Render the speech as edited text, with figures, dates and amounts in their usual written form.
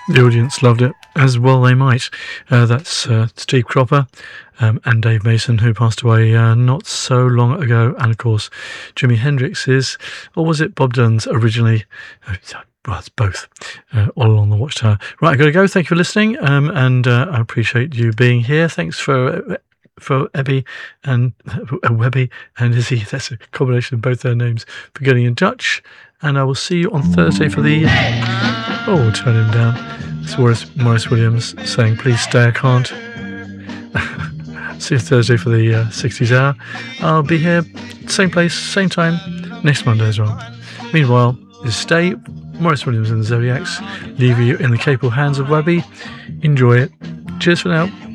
The audience loved it, as well they might. That's Steve Cropper and Dave Mason, who passed away not so long ago. And, of course, Jimi Hendrix's, or was it Bob Dylan's originally? Well, it's both, all along the Watchtower. Right, I've got to go. Thank you for listening, and I appreciate you being here. Thanks for Ebby and Webby and Izzy. That's a combination of both their names, for getting in touch. And I will see you on Thursday for the... Oh, turn him down. It's Maurice Williams saying, please stay, I can't. See you Thursday for the 60s hour. I'll be here, same place, same time, next Monday as well. Meanwhile, just stay. Maurice Williams and the Zodiacs leave you in the capable hands of Webby. Enjoy it. Cheers for now.